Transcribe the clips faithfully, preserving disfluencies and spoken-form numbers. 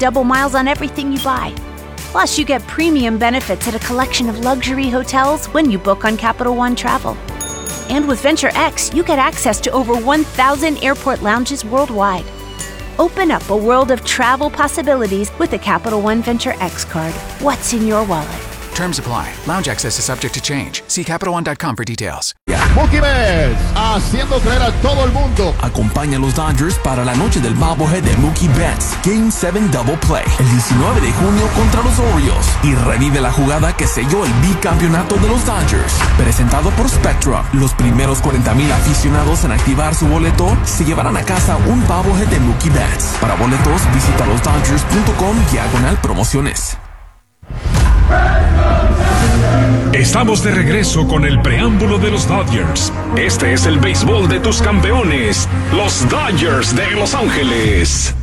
double miles on everything you buy. Plus, you get premium benefits at a collection of luxury hotels when you book on Capital One Travel. And with Venture X, you get access to over one thousand airport lounges worldwide. Open up a world of travel possibilities with the Capital One Venture X card. What's in your wallet? Terms apply. Lounge access is subject to change. See Capital One dot com for details. Mookie Betts, haciendo creer a todo el mundo. Acompaña a los Dodgers para la noche del bobblehead de Mookie Betts Game siete Double Play el diecinueve de junio contra los Orioles y revive la jugada que selló el bicampeonato de los Dodgers. Presentado por Spectrum, los primeros cuarenta mil aficionados en activar su boleto se llevarán a casa un bobblehead de Mookie Betts. Para boletos, visita los dodgers punto com diagonal promociones. Estamos de regreso con el preámbulo de los Dodgers. Este es el béisbol de tus campeones, los Dodgers de Los Ángeles.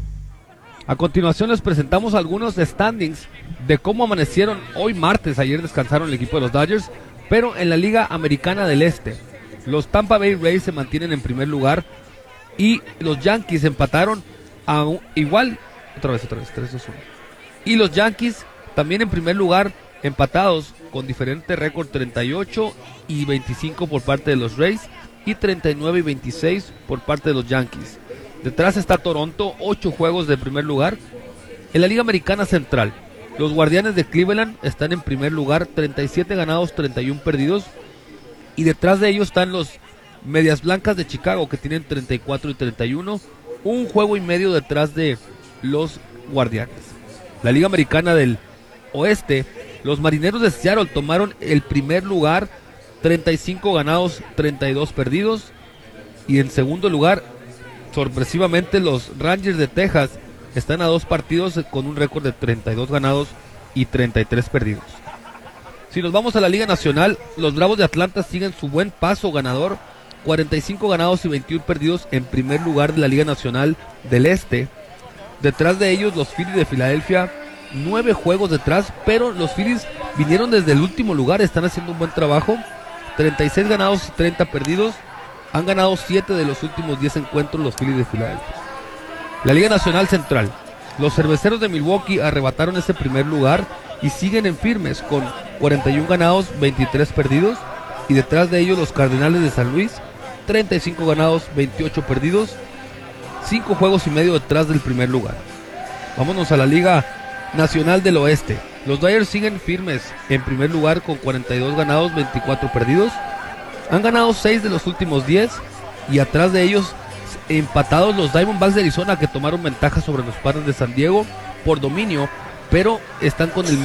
A continuación les presentamos algunos standings de cómo amanecieron hoy martes. Ayer descansaron el equipo de los Dodgers, pero en la Liga Americana del Este. Los Tampa Bay Rays se mantienen en primer lugar y los Yankees empataron a un, igual, otra vez, otra vez, tres dos uno. Y los Yankees también en primer lugar, empatados con diferente récord, treinta y ocho y veinticinco por parte de los Rays y treinta y nueve y veintiséis por parte de los Yankees. Detrás está Toronto, ocho juegos de primer lugar. En la Liga Americana Central, los Guardianes de Cleveland están en primer lugar, treinta y siete ganados, treinta y uno perdidos. Y detrás de ellos están los Medias Blancas de Chicago, que tienen treinta y cuatro y treinta y uno, un juego y medio detrás de los Guardianes. La Liga Americana del Oeste, los Marineros de Seattle tomaron el primer lugar, treinta y cinco ganados, treinta y dos perdidos. Y en segundo lugar, sorpresivamente, los Rangers de Texas están a dos partidos con un récord de treinta y dos ganados y treinta y tres perdidos. Si nos vamos a la Liga Nacional, los Bravos de Atlanta siguen su buen paso ganador, cuarenta y cinco ganados y veintiuno perdidos en primer lugar de la Liga Nacional del Este. Detrás de ellos, los Phillies de Filadelfia, nueve juegos detrás, pero los Phillies vinieron desde el último lugar, están haciendo un buen trabajo, treinta y seis ganados y treinta perdidos, han ganado siete de los últimos diez encuentros los Phillies de Filadelfia. La Liga Nacional Central, los Cerveceros de Milwaukee arrebataron ese primer lugar y siguen en firmes con cuarenta y uno ganados, veintitrés perdidos, y detrás de ellos los Cardenales de San Luis, treinta y cinco ganados, veintiocho perdidos, cinco juegos y medio detrás del primer lugar. Vámonos a la Liga Nacional del Oeste. Los Dodgers siguen firmes en primer lugar con cuarenta y dos ganados, veinticuatro perdidos. Han ganado seis de los últimos diez y atrás de ellos empatados los Diamondbacks de Arizona, que tomaron ventaja sobre los Padres de San Diego por dominio, pero están con el